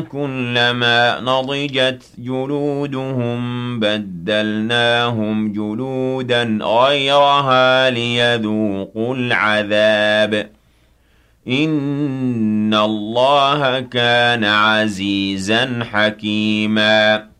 كلما نضجت جلودهم بدلناهم جلودا غيرها ليذوقوا العذاب إن الله كان عزيزا حكيما